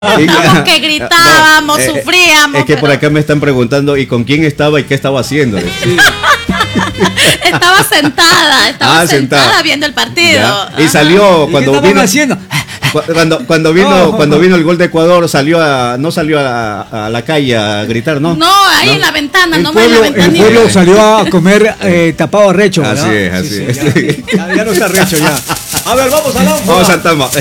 Como que gritábamos, no, sufríamos. Es que por acá me están preguntando, ¿y con quién estaba y qué estaba haciendo? Sí. Estaba sentada viendo el partido. Y salió cuando vino haciendo? Cuando vino el gol de Ecuador, no salió a la calle a gritar, ¿no? No, ahí en la ventana, el pueblo salió a comer tapado a recho. Así es. Ya no está recho ya. A ver, vamos a Lámpara. Vamos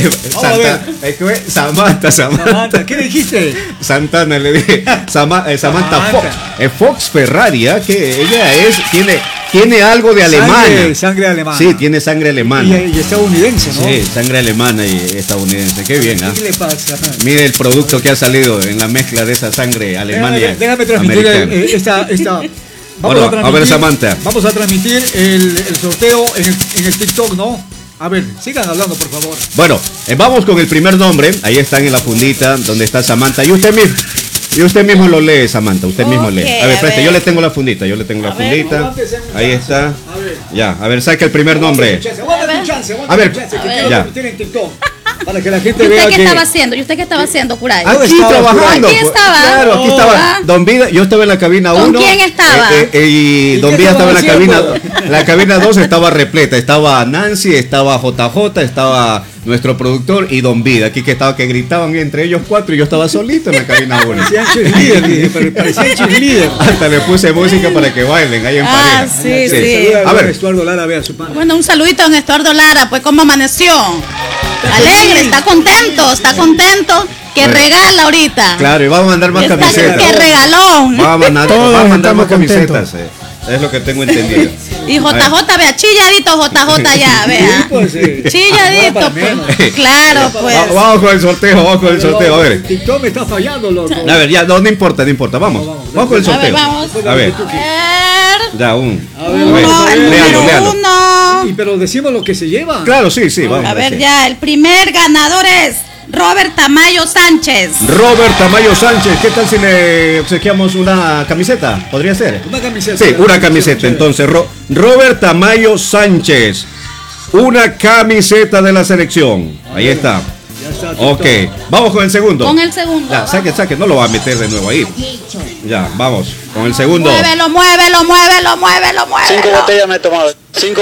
a Samantha. ¿Qué dijiste? Santana, le dije. Samantha Fox. Fox Ferrari, que ella tiene algo de alemana. Sangre alemana. Sí, tiene sangre alemana. Y estadounidense, ¿no? Sí, sangre alemana y estadounidense. Qué bien, ¿ah? ¿Qué le pasa? Mire el producto que ha salido en la mezcla de esa sangre alemana. Déjame transmitir esta. Bueno, a ver, Samantha. Vamos a transmitir el sorteo en el TikTok, ¿no? A ver, sigan hablando, por favor. Bueno, vamos con el primer nombre. Ahí están en la fundita donde está Samantha. Y usted mismo lo lee, Samantha. Usted mismo lee. A ver, preste, yo le tengo la fundita. Ahí está. Ya, a ver, saca el primer nombre. A ver, ya. Para que la gente vea que... ¿Y usted qué estaba haciendo, Curay? Aquí trabajando. Aquí estaba. Claro, aquí estaba. Don Vida, yo estaba en la cabina 1. ¿Con quién estaba? Y Don Vida estaba en la cabina. La cabina 2 estaba repleta. Estaba Nancy, estaba JJ, estaba nuestro productor y Don Vida. Aquí que gritaban entre ellos 4 y yo estaba solito en la cabina 1. Parecían cheerleader. Hasta le puse música para que bailen ahí en pareja. Sí. A ver, Estuardo Lara, vea su pana. Bueno, un saludito a don Estuardo Lara, pues cómo amaneció. Alegre, está contento, que regala ahorita. Claro, y vamos a mandar más camisetas. Que regalón. Vamos a mandar más camisetas. Es lo que tengo entendido. Y JJ, vea, chilladito JJ ya, vea. Chilladito, pues. Claro, pues. Vamos con el sorteo, a ver. TikTok me está fallando, loco. A ver, ya, no importa. Vamos con el sorteo. A ver. Ya, número 1. Pero decimos lo que se lleva. Claro, sí, vamos. A ver, ya, el primer ganador es Robert Tamayo Sánchez. ¿Qué tal si le obsequiamos una camiseta? ¿Podría ser? Una camiseta. Sí, una camiseta. Entonces, Robert Tamayo Sánchez. Una camiseta de la selección. Ahí está. Ok, vamos con el segundo. Ya, saque, no lo va a meter de nuevo ahí. Ya, vamos, con el segundo. Muévelo. 5 botellas me he tomado.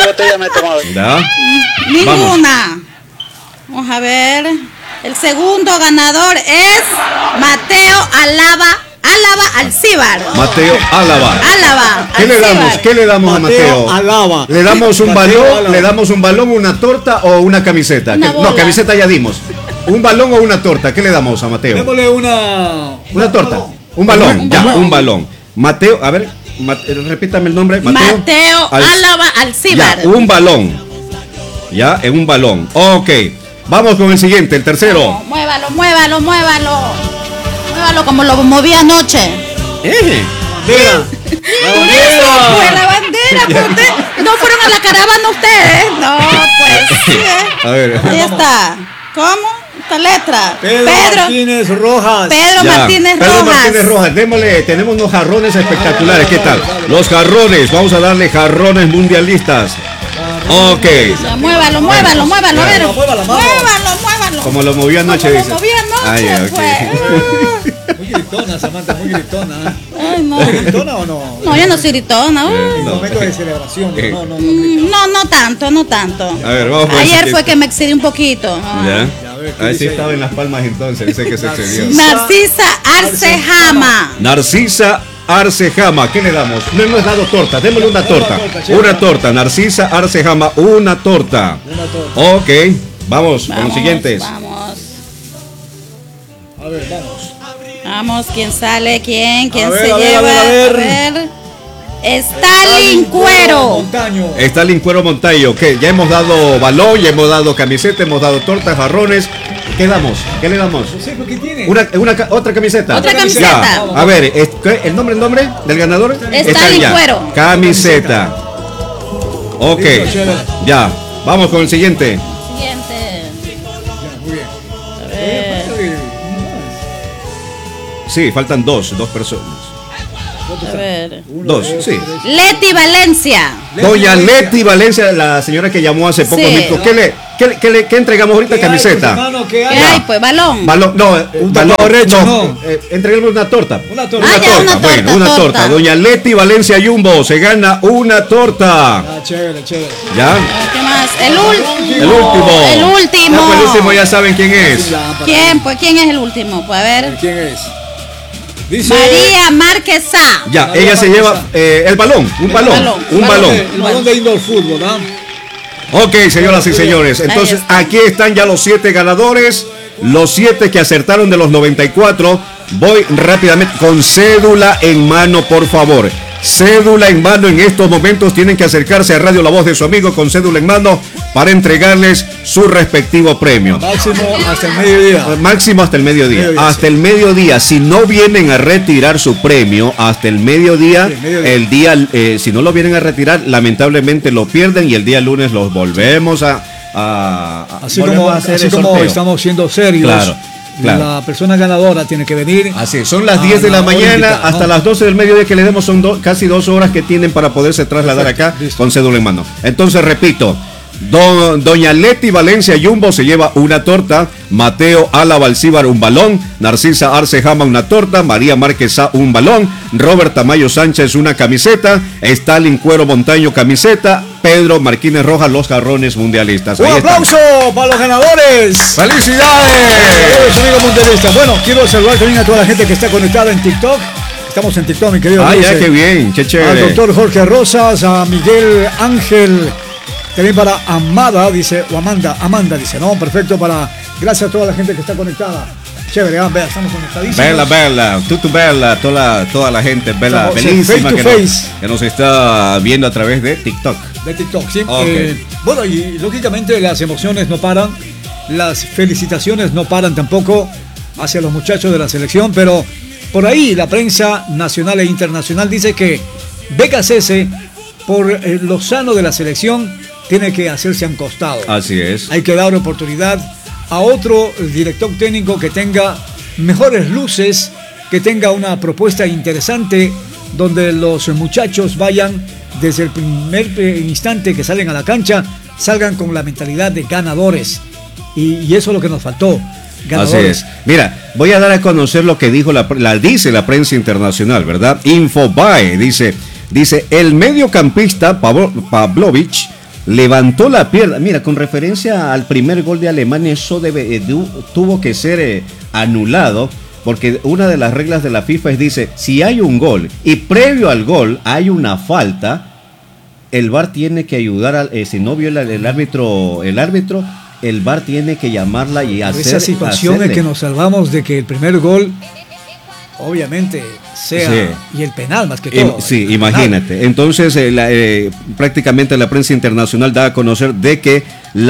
Ya. Ninguna. Vamos a ver. El segundo ganador es Mateo Álava Alcíbar. Mateo Álava. ¿Qué le damos a Mateo? Álava. ¿Le damos un balón, una torta o una camiseta? No, camiseta ya dimos. ¿Un balón o una torta? ¿Qué le damos a Mateo? Démosle una torta. Un balón, un balón. Mateo, a ver, repítame el nombre. Mateo Álava Alcíbar. Ya, un balón. Ya, en un balón. Ok. Vamos con el siguiente, el tercero. Muévalo como lo moví anoche. La bandera. No fueron a la caravana ustedes. No, pues. A ver. Ahí está. ¿Cómo? Esta letra. Pedro Martínez Rojas. Martínez Rojas. Démosle, tenemos unos jarrones espectaculares. ¿Qué tal? Los jarrones, vamos a darle jarrones mundialistas. Ok. Ya, muévalo. A ver. Muévalo. Como lo movió anoche, dice. Ay, okay. Muy gritona, Samantha, muy gritona. Ay, no. ¿Es gritona o no? No, yo no soy gritona. Un momento de celebración. No tanto. A ver, vamos. Ayer fue que me excedí un poquito. Ya. A ver si estaba en Las Palmas entonces, sé que se excedió. Narcisa Arcejama, ¿qué le damos? No hemos dado torta, démosle una torta. Una torta, Narcisa Arcejama, una torta. Ok, vamos con los siguientes. A ver, vamos, ¿quién sale? ¿Quién se lleva? A ver. Stalin Cuero Montaño, que ya hemos dado balón, ya hemos dado camiseta, hemos dado tortas, jarrones. ¿Qué damos? ¿Qué le damos? No sé, ¿qué tiene? Otra camiseta. Otra camiseta. A ver, ¿el nombre del ganador? Stalin Cuero. Camiseta. Ok, ya, vamos con el siguiente. Muy bien. A ver. Sí, faltan dos personas. A ver. 2, sí. Leti Valencia. Doña Leti Valencia, la señora que llamó hace poco. Sí. ¿Qué entregamos ahorita? ¿Qué Camiseta. hay, pues, ¿Qué hay, pues? Balón. Balón, no, Un balón, recho, no. Entreguemos una torta. Una torta. Ah, ya, una torta, Bueno, una torta. torta. Doña Leti Valencia Jumbo se gana una torta. Ah, chévere, chévere. ¿Ya? ¿Qué más? El último. El último. El último. Ya, pues el último ya saben quién es. ¿Quién? Pues, ¿quién es el último? Pues, a ver. ¿Quién es? Dice María Márquez Sá. Ya, María ella se Marquesa. lleva el balón, un balón. el balón de indoor fútbol, ¿no? Ok, señoras y señores, entonces aquí están ya los 7 ganadores, los 7 que acertaron de los 94. Voy rápidamente con cédula en mano, por favor. Cédula en mano en estos momentos. Tienen que acercarse a Radio La Voz de su amigo con cédula en mano para entregarles su respectivo premio. Máximo hasta el mediodía. Máximo hasta el mediodía. Hasta el mediodía. Si no vienen a retirar su premio hasta el mediodía, el día, si no lo vienen a retirar, lamentablemente lo pierden y el día lunes los volvemos así como estamos siendo serios. Claro. La persona ganadora tiene que venir. Así, son las 10 de la mañana hasta las 12 del mediodía que le demos, son casi 2 horas que tienen para poderse trasladar acá con cédula en mano. Entonces, repito, doña Leti Valencia Jumbo se lleva una torta, Mateo Álava Alcíbar un balón, Narcisa Arce Jama una torta, María Márquez Sá un balón, Robert Tamayo Sánchez una camiseta, Stalin Cuero Montaño camiseta, Pedro Martínez Rojas los jarrones mundialistas. ¡Un aplauso para los ganadores! ¡Felicidades! Amigos mundialistas. Bueno, quiero saludar también a toda la gente que está conectada en TikTok. Estamos en TikTok, mi querido. Ya, qué bien, qué chévere. Al doctor Jorge Rosas, a Miguel Ángel, también para Amada, dice, o Amanda, dice, no, perfecto, gracias a toda la gente que está conectada. Chévere, vea, estamos conectadísimos. Bella, Tutu Bella, toda la gente, Bella, bellísima que nos está viendo a través de TikTok. De TikTok, sí. Okay. Bueno, y lógicamente las emociones no paran, las felicitaciones no paran tampoco hacia los muchachos de la selección, pero por ahí la prensa nacional e internacional dice que BKCS, por lo sano de la selección, tiene que hacerse a un costado. Así es. Hay que dar oportunidad a otro director técnico que tenga mejores luces, que tenga una propuesta interesante, donde los muchachos vayan desde el primer instante que salen a la cancha, salgan con la mentalidad de ganadores. Y eso es lo que nos faltó. Ganadores. Así es. Mira, voy a dar a conocer lo que dijo dice la prensa internacional, ¿verdad? Infobae dice el mediocampista Pavlovic levantó la pierna. Mira, con referencia al primer gol de Alemania, eso tuvo que ser anulado, porque una de las reglas de la FIFA dice, si hay un gol y previo al gol hay una falta, el VAR tiene que ayudar, si no viola el árbitro, el VAR tiene que llamarla y hacer. Esa situación es que nos salvamos de que el primer gol, obviamente, sea, y el penal más que todo. Sí, imagínate. Entonces, prácticamente la prensa internacional da a conocer de que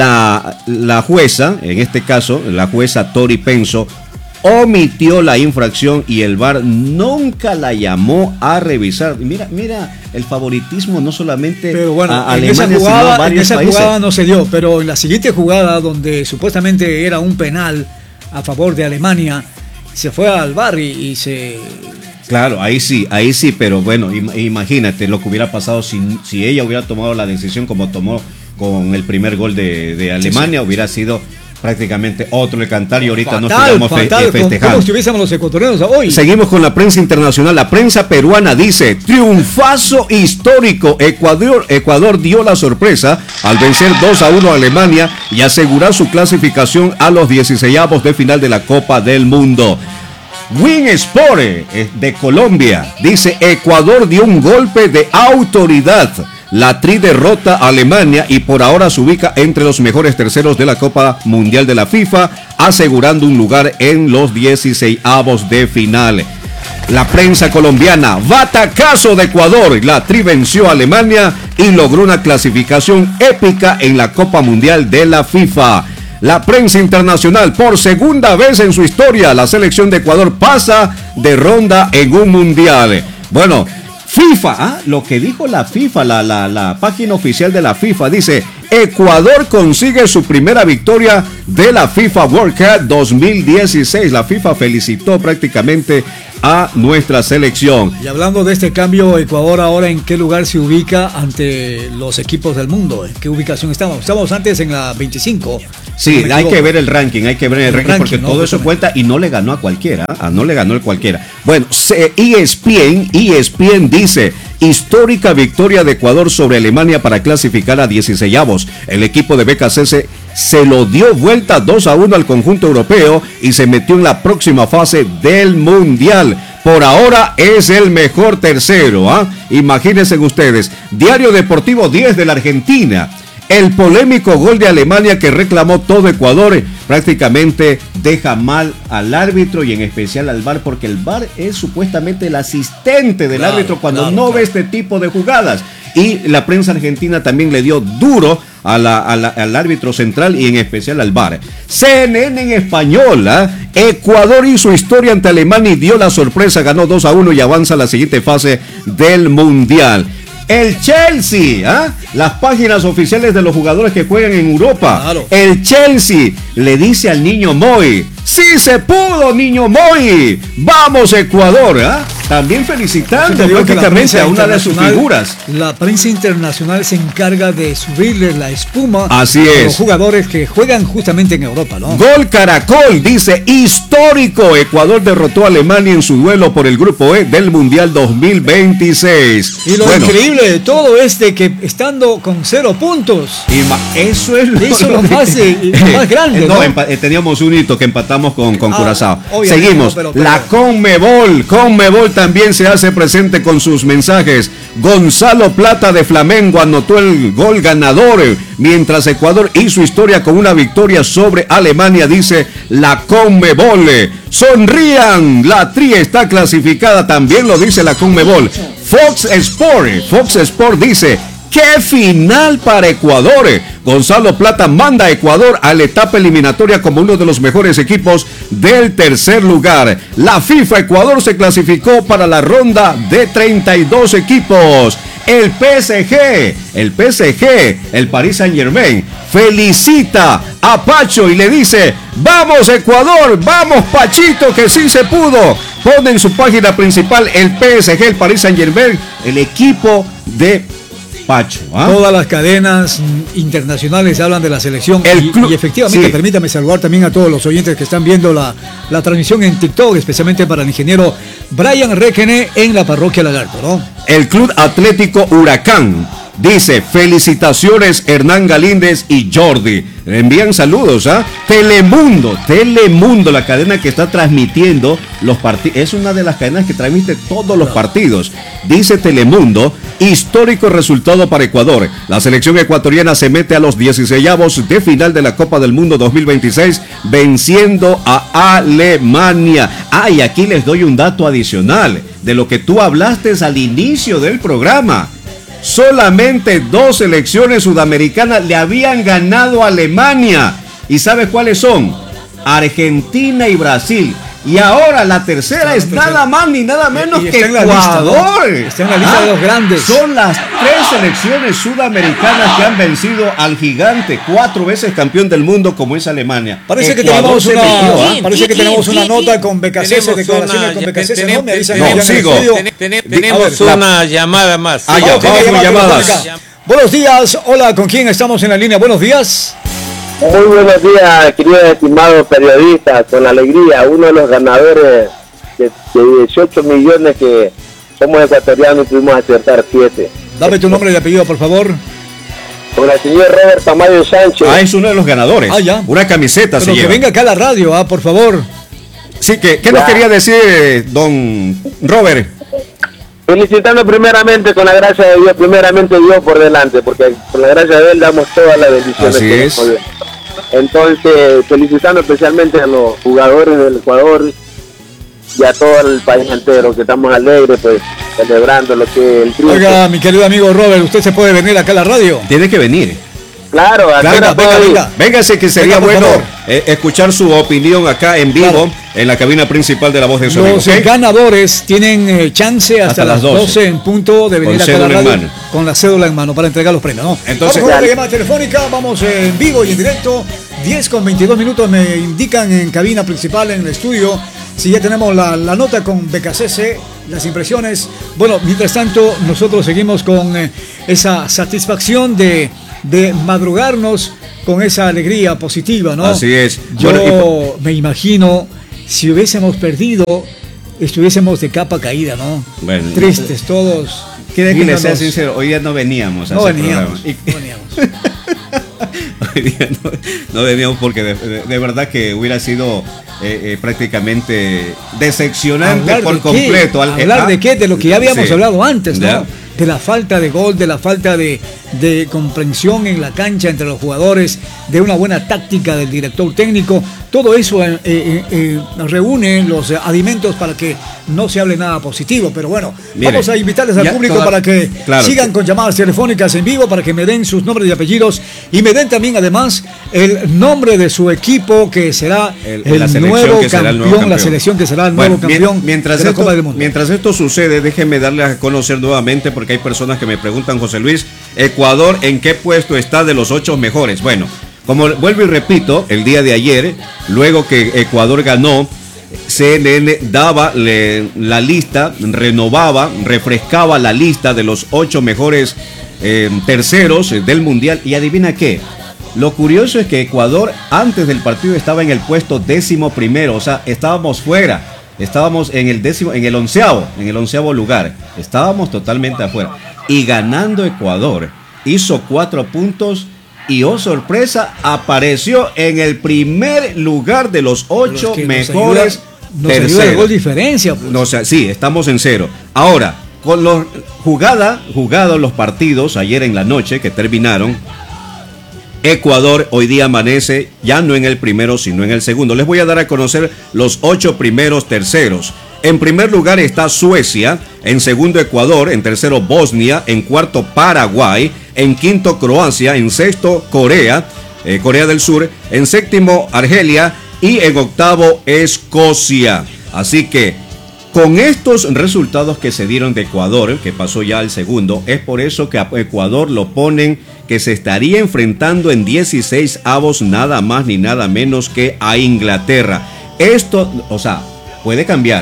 la jueza, en este caso, la jueza Tori Penso, omitió la infracción y el VAR nunca la llamó a revisar. Mira el favoritismo no solamente pero bueno, a Alemania, sino a varios países. En esa jugada no se dio, pero en la siguiente jugada, donde supuestamente era un penal a favor de Alemania, se fue al VAR y se... Claro, ahí sí, pero bueno, imagínate lo que hubiera pasado si ella hubiera tomado la decisión como tomó con el primer gol de Alemania, hubiera sido prácticamente otro el cantar y ahorita no estuviéramos festejando. ¿Cómo estuviésemos los ecuatorianos hoy? Seguimos con la prensa internacional. La prensa peruana dice, triunfazo histórico. Ecuador dio la sorpresa al vencer 2-1 a Alemania y asegurar su clasificación a los 16avos de final de la Copa del Mundo. Win Sport de Colombia dice, Ecuador dio un golpe de autoridad. La Tri derrota a Alemania y por ahora se ubica entre los mejores terceros de la Copa Mundial de la FIFA, asegurando un lugar en los 16avos de final. La prensa colombiana, batacazo de Ecuador. La Tri venció a Alemania y logró una clasificación épica en la Copa Mundial de la FIFA. La prensa internacional, por segunda vez en su historia, la selección de Ecuador pasa de ronda en un mundial. Bueno, FIFA, lo que dijo la FIFA, la página oficial de la FIFA, dice: Ecuador consigue su primera victoria de la FIFA World Cup 2016. La FIFA felicitó prácticamente a nuestra selección. Y hablando de este cambio, Ecuador ahora ¿en qué lugar se ubica ante los equipos del mundo? ¿En qué ubicación estamos? Estamos antes en la 25. Sí, hay que ver el ranking, porque todo eso cuenta y no le ganó a cualquiera, no le ganó a cualquiera. Bueno, ESPN dice: histórica victoria de Ecuador sobre Alemania para clasificar a 16avos. El equipo de BKC se lo dio vuelta 2-1 al conjunto europeo y se metió en la próxima fase del Mundial. Por ahora es el mejor tercero, Imagínense ustedes. Diario Deportivo 10 de la Argentina. El polémico gol de Alemania que reclamó todo Ecuador prácticamente deja mal al árbitro y en especial al VAR, porque el VAR es supuestamente el asistente del árbitro cuando no ve este tipo de jugadas. Y la prensa argentina también le dio duro al árbitro central y en especial al VAR. CNN en español, Ecuador hizo historia ante Alemania y dio la sorpresa, ganó 2-1 y avanza a la siguiente fase del Mundial. El Chelsea, las páginas oficiales de los jugadores que juegan en Europa. Claro. El Chelsea le dice al niño Moy: ¡sí se pudo, niño Moy! ¡Vamos, Ecuador! También felicitando prácticamente a una de sus figuras. La prensa internacional se encarga de subirle la espuma Así a es. los jugadores que juegan justamente en Europa, ¿no? Gol Caracol dice: histórico, Ecuador derrotó a Alemania en su duelo por el grupo E del Mundial 2026. Y lo increíble de todo es de que estando con 0 puntos. Eso es lo más grande, ¿no? Teníamos un hito que empatamos con Curazao. Seguimos. La Conmebol también se hace presente con sus mensajes. Gonzalo Plata de Flamengo anotó el gol ganador, mientras Ecuador hizo historia con una victoria sobre Alemania, dice la Conmebol. Sonrían, la Tri está clasificada, también lo dice la Conmebol. Fox Sport dice: ¡qué final para Ecuador! Gonzalo Plata manda a Ecuador a la etapa eliminatoria como uno de los mejores equipos del tercer lugar. La FIFA Ecuador se clasificó para la ronda de 32 equipos. El PSG, el Paris Saint-Germain, felicita a Pacho y le dice: ¡vamos Ecuador! ¡Vamos Pachito, que sí se pudo! Pone en su página principal el PSG, el Paris Saint-Germain, el equipo de Pacho. Todas las cadenas internacionales hablan de la selección y efectivamente, sí. Permítame saludar también a todos los oyentes que están viendo la transmisión en TikTok, especialmente para el ingeniero Brian Requene en la parroquia Lagarto, ¿no? El Club Atlético Huracán dice: felicitaciones Hernán Galíndez y Jordi. Le envían saludos, Telemundo, la cadena que está transmitiendo los partidos. Es una de las cadenas que transmite todos los partidos. Dice Telemundo: histórico resultado para Ecuador. La selección ecuatoriana se mete a los 16avos de final de la Copa del Mundo 2026, venciendo a Alemania. Y aquí les doy un dato adicional de lo que tú hablaste al inicio del programa. Solamente 2 selecciones sudamericanas le habían ganado a Alemania. ¿Y sabes cuáles son? Argentina y Brasil. Y ahora la tercera es nada más ni nada menos que Ecuador. Está en la lista de los grandes. Son las 3 selecciones sudamericanas que han vencido al gigante, 4 veces campeón del mundo como es Alemania. Parece que tenemos una nota con BKC, declaraciones con BKC. ¿No? Me avisan tenemos una llamada más. Vamos con llamadas. Buenos días, hola, ¿con quién estamos en la línea? Buenos días. Muy buenos días, queridos estimados periodistas, con alegría, uno de los ganadores de 18 millones que somos ecuatorianos y pudimos acertar 7. Dame tu nombre y apellido, por favor. Con el señor Robert Tamayo Sánchez. Es uno de los ganadores. Ya. Una camiseta. Pero que venga acá a la radio, por favor. Sí, ¿qué nos quería decir, don Robert? Felicitando primeramente, con la gracia de Dios, primeramente Dios por delante, porque con la gracia de Él damos todas las bendiciones. Así es. Entonces, felicitando especialmente a los jugadores del Ecuador y a todo el país entero, que estamos alegres, pues, celebrando lo que el triunfo. Oiga, mi querido amigo Robert, ¿usted se puede venir acá a la radio? Tiene que venir. Claro, véngase que sería bueno escuchar su opinión acá en vivo, en la cabina principal de La Voz de Sonido. Los ganadores tienen chance hasta las 12 en punto de venir a la radio con la cédula en mano para entregar los premios, ¿no? Entonces, vamos con la llamada telefónica, vamos en vivo y en directo, 10:22 me indican en cabina principal en el estudio. Si ya tenemos la nota con BKCC, las impresiones. Bueno, mientras tanto, nosotros seguimos con esa satisfacción de madrugarnos con esa alegría positiva, ¿no? Así es. Yo me imagino, si hubiésemos perdido, estuviésemos de capa caída, ¿no? Bueno, tristes todos. ¿Quiere que les sea sincero? Hoy día no veníamos a no ese veníamos, programa. No veníamos. Hoy día no veníamos porque de verdad que hubiera sido prácticamente decepcionante por completo. ¿Hablar de qué? De lo que ya habíamos hablado antes, ¿no? Ya. De la falta de gol, de la falta de comprensión en la cancha entre los jugadores, de una buena táctica del director técnico. Todo eso reúne los alimentos para que no se hable nada positivo. Pero bueno, vamos a invitarles al público para que sigan con llamadas telefónicas en vivo, para que me den sus nombres y apellidos y me den también además el nombre de su equipo que será el nuevo campeón, la selección que será el nuevo campeón de la Copa del Mundo. Mientras esto sucede, déjenme darles a conocer nuevamente, porque hay personas que me preguntan, José Luis, Ecuador, ¿en qué puesto está de los 8 mejores? Bueno, como vuelvo y repito, el día de ayer, luego que Ecuador ganó, CNN daba la lista, renovaba, refrescaba la lista de los 8 mejores terceros del Mundial. Y adivina qué, lo curioso es que Ecuador antes del partido estaba en el puesto 11º, o sea, estábamos fuera. Estábamos en el onceavo lugar. Estábamos totalmente afuera. Y ganando Ecuador, hizo 4 puntos y, oh sorpresa, apareció en el primer lugar de los 8 mejores terceros. Nos ayuda el gol diferencia. Pues. No, o sea, sí, estamos en 0. Ahora, con los jugados los partidos ayer en la noche que terminaron, Ecuador hoy día amanece ya no en el primero, sino en el segundo. Les voy a dar a conocer los 8 primeros terceros. En primer lugar está Suecia, en segundo Ecuador, en tercero Bosnia, en cuarto Paraguay, en quinto Croacia, en sexto Corea del Sur, en séptimo Argelia y en octavo Escocia. Así que con estos resultados que se dieron de Ecuador, que pasó ya al segundo, es por eso que a Ecuador lo ponen que se estaría enfrentando en 16avos nada más ni nada menos que a Inglaterra. Esto, o sea, puede cambiar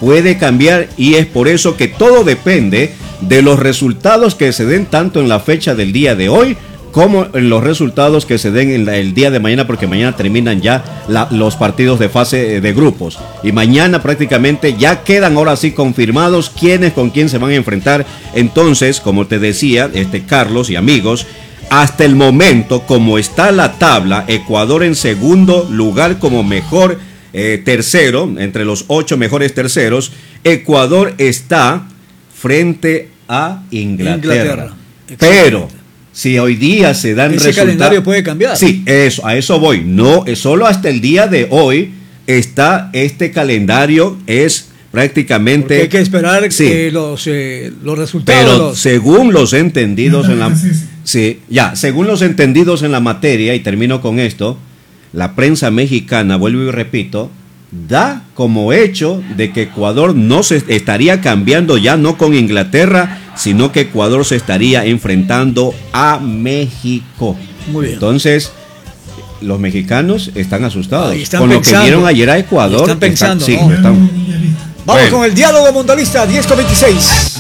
y es por eso que todo depende de los resultados que se den tanto en la fecha del día de hoy como en los resultados que se den en el día de mañana, porque mañana terminan ya los partidos de fase de grupos y mañana prácticamente ya quedan ahora sí confirmados quiénes con quién se van a enfrentar. Entonces, como te decía, Carlos y amigos, hasta el momento, como está la tabla, Ecuador en segundo lugar como mejor tercero, entre los 8 mejores terceros. Ecuador está frente a Inglaterra. Pero si hoy día se dan resultados, ese calendario puede cambiar. Sí, a eso voy. No, solo hasta el día de hoy está este calendario, es prácticamente. Porque hay que esperar que los resultados. Pero según los entendidos según los entendidos en la materia, y termino con esto, la prensa mexicana, vuelvo y repito, da como hecho de que Ecuador no se estaría cambiando ya no con Inglaterra, sino que Ecuador se estaría enfrentando a México. Muy bien. Entonces, los mexicanos están asustados con lo que vieron ayer a Ecuador. Están pensando, Vamos con el diálogo mundialista 10:26.